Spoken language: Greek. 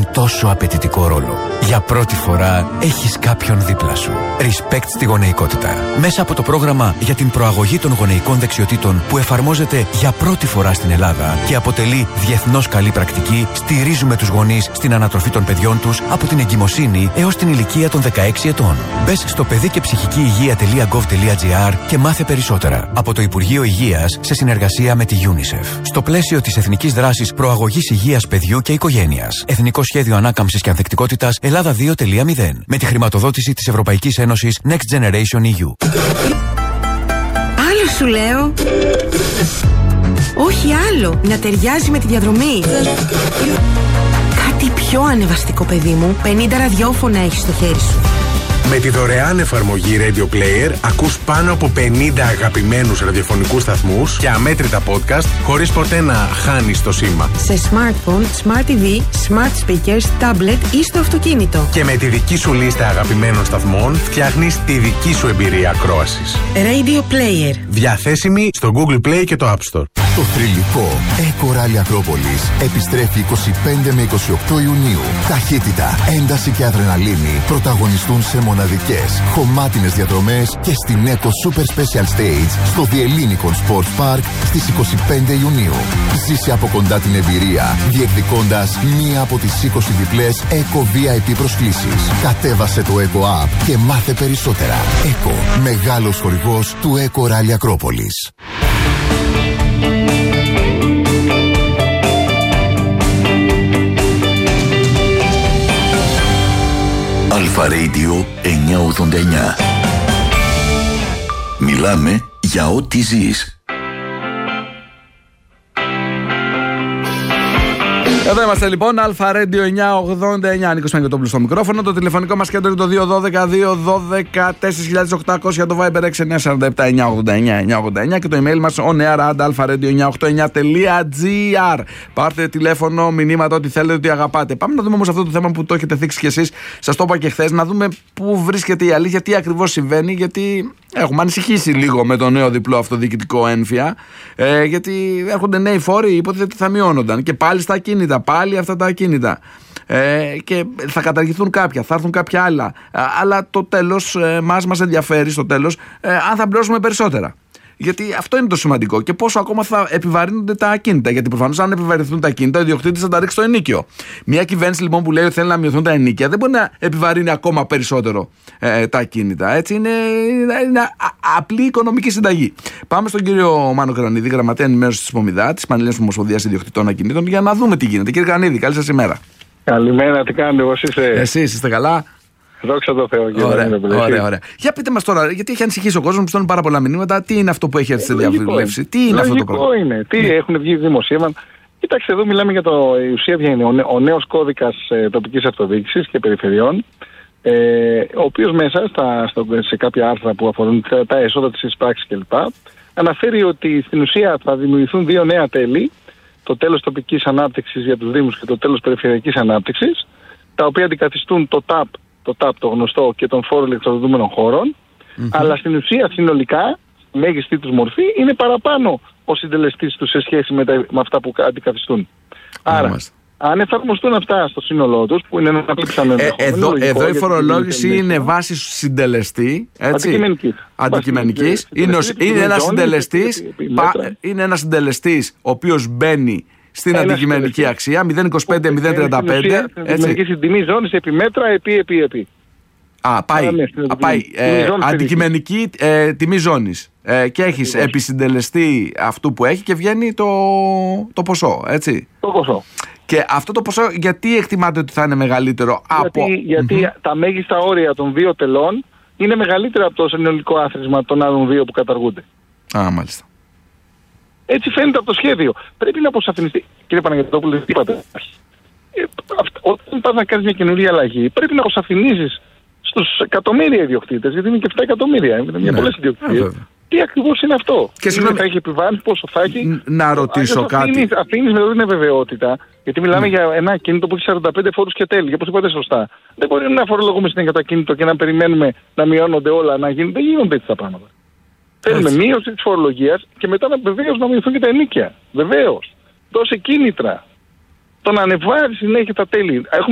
τον τόσο απαιτητικό ρόλο. Για πρώτη φορά έχεις κάποιον δίπλα σου. Respect στη γονεϊκότητα. Μέσα από το πρόγραμμα για την προαγωγή των γονεϊκών δεξιοτήτων που εφαρμόζεται για πρώτη φορά στην Ελλάδα και αποτελεί διεθνώς καλή πρακτική, στηρίζουμε τους γονείς στην ανατροφή των παιδιών τους από την εγκυμοσύνη έως την ηλικία των 16 ετών. Μπες στο παιδικεψυχικηυγεία.gov.gr και μάθε περισσότερα από το Υπουργείο Υγείας σε συνεργασία με τη UNICEF. Στο πλαίσιο της Εθνικής Δράσης Προαγωγής Υγείας Παιδιού και Οικογένειας. Εθνικό Σχέδιο Ανάκαμψης και Ανθεκτικότητας Ελλάδα 2.0. Με τη χρηματοδότηση της Ευρωπαϊκής Ένωσης Next Generation EU. Άλλο σου λέω. Όχι άλλο. Να ταιριάζει με τη διαδρομή. Κάτι πιο ανεβαστικό, παιδί μου. 50 ραδιόφωνα έχεις στο χέρι σου. Με τη δωρεάν εφαρμογή Radio Player ακούς πάνω από 50 αγαπημένους ραδιοφωνικούς σταθμούς και αμέτρητα podcast χωρίς ποτέ να χάνεις το σήμα. Σε smartphone, smart TV, smart speakers, tablet ή στο αυτοκίνητο. Και με τη δική σου λίστα αγαπημένων σταθμών φτιάχνεις τη δική σου εμπειρία ακρόασης. Radio Player. Διαθέσιμη στο Google Play και το App Store. Το θρυλικό Eco Rally Ακρόπολης επιστρέφει 25 με 28 Ιουνίου. Ταχύτητα, ένταση και αδρεναλίνη πρωταγωνιστούν σε μοναδικές, χωμάτινες διαδρομές και στην Eco Super Special Stage στο The Ellinikon Sports Park στις 25 Ιουνίου. Ζήσε από κοντά την εμπειρία, διεκδικώντας μία από τις 20 διπλές Eco VIP προσκλήσεις. Κατέβασε το Eco App και μάθε περισσότερα. Eco, μεγάλος χορηγός του Eco Rally Ακρόπολης. Αλφα Radio 989. Μιλάμε για ό,τι ζεις. Εδώ είμαστε λοιπόν, Αλφα Radio 989. Νίκος Μαγκοτόπουλος στο μικρόφωνο. Το τηλεφωνικό μας κέντρο είναι το 212-212-4800. Το Viber 6947-989-989 και το email μας oneair@alpha-radio989.gr. Πάρτε τηλέφωνο, μηνύματα, ό,τι θέλετε, ό,τι αγαπάτε. Πάμε να δούμε όμως αυτό το θέμα που το έχετε θίξει κι εσείς. Σας το είπα και χθες, να δούμε πού βρίσκεται η αλήθεια, τι ακριβώς συμβαίνει, γιατί έχουμε ανησυχήσει λίγο με το νέο διπλό αυτοδιοικητικό ένφια. Γιατί έρχονται νέοι φόροι, υποτίθεται ότι θα μειώνονταν. Και πάλι στα ακίνητα, πάλι αυτά τα ακίνητα. Και θα καταργηθούν κάποια, θα έρθουν κάποια άλλα. Αλλά το τέλος, μας ενδιαφέρει στο τέλος, αν θα πληρώσουμε περισσότερα. Γιατί αυτό είναι το σημαντικό. Και πόσο ακόμα θα επιβαρύνονται τα ακίνητα. Γιατί προφανώς, αν επιβαρυνθούν τα ακίνητα, ο ιδιοκτήτης θα τα ρίξει στο ενοίκιο. Μια κυβέρνηση λοιπόν που λέει ότι θέλει να μειωθούν τα ενοίκια, δεν μπορεί να επιβαρύνει ακόμα περισσότερο τα ακίνητα. Έτσι είναι απλή οικονομική συνταγή. Πάμε στον κύριο Μάνο Κρανίδη, γραμματέα ενημέρωσης της ΠΟΜΙΔΑ, της Πανελλήνιας Ομοσπονδίας Ιδιοκτητών Ακινήτων, για να δούμε τι γίνεται. Κύριε Κρανίδη, καλή σας ημέρα. Καλημέρα, τι κάνετε, πώς είστε? Εσείς είστε καλά? Δόξα τω Θεώ, κύριε. Ωραία. Για πείτε μας τώρα, γιατί έχει ανησυχήσει ο κόσμος, μου στέλνουν πάρα πολλά μηνύματα. Τι είναι αυτό που έχει έρθει σε διαβούλευση, τι είναι αυτό το πράγμα? Είναι. Τι έχουν βγει δημοσίευμα. Κοιτάξτε, εδώ μιλάμε για η ουσία βγαίνει ο νέος κώδικας τοπικής αυτοδιοίκησης και περιφερειών, ο οποίος μέσα σε κάποια άρθρα που αφορούν τα έσοδα της εισπράξης κλπ. Αναφέρει ότι στην ουσία θα δημιουργηθούν δύο νέα τέλη, το τέλος τοπικής ανάπτυξης για τους Δήμους και το τέλος περιφερειακής ανάπτυξης, τα οποία αντικαθιστούν το ΤΑΠ το γνωστό και τον φόρο ηλεκτροδοτούμενων χώρων, αλλά στην ουσία συνολικά, μέγιστη τους μορφή, είναι παραπάνω ο συντελεστής τους σε σχέση με αυτά που αντικαθιστούν. Άρα, αν εφαρμοστούν αυτά στο σύνολό τους, που είναι ένα πιθανό ενδεχόμενο. Εδώ η φορολόγηση είναι βάση συντελεστή. Αντικειμενικής. Είναι ένας συντελεστής ο οποίος μπαίνει στην αντικειμενική αξία 0,25-0,35. Στην τιμή ζώνης επί μέτρα, επί. Πάει αντικειμενική τιμή ζώνης. Και έχεις επισυντελεστή αυτού που έχει και βγαίνει το ποσό, έτσι. Το ποσό. Και αυτό το ποσό γιατί εκτιμάτε ότι θα είναι μεγαλύτερο γιατί τα μέγιστα όρια των δύο τελών είναι μεγαλύτερα από το συνολικό άθροισμα των άλλων δύο που καταργούνται. Μάλιστα. Έτσι φαίνεται από το σχέδιο. Πρέπει να αποσαφινιστεί. Κύριε Παναγιωτόπουλε, τι είπατε? Όταν πας να κάνεις μια καινούργια αλλαγή, πρέπει να αποσαφηνίζεις στους εκατομμύρια ιδιοκτήτες, γιατί είναι και 7 εκατομμύρια, είναι μια πολλές ιδιοκτήτες. Τι ακριβώς είναι αυτό? Και θα έχει επιβάρυνση, πόσο θα έχει? Να ρωτήσω κάτι. Αφήνεις με την αβεβαιότητα, γιατί μιλάμε για ένα ακίνητο που έχει 45 φόρους και τέλη, όπως είπατε σωστά. Δεν μπορεί να φορολογούμε συνέχεια το ακίνητο και να περιμένουμε να μειώνονται όλα, να γίνουν. Δεν γίνονται έτσι τα πράγματα. Θέλουμε μείωση της φορολογίας και μετά βεβαίως να μειωθούν και τα ενοίκια. Βεβαίως. Δώσε κίνητρα. Το να ανεβάζει συνέχεια τα τέλη.